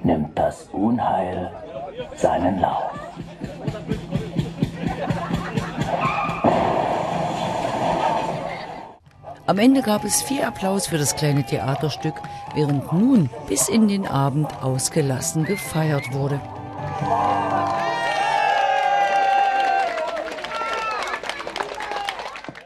nimmt das Unheil seinen Lauf. Am Ende gab es viel Applaus für das kleine Theaterstück, während nun bis in den Abend ausgelassen gefeiert wurde.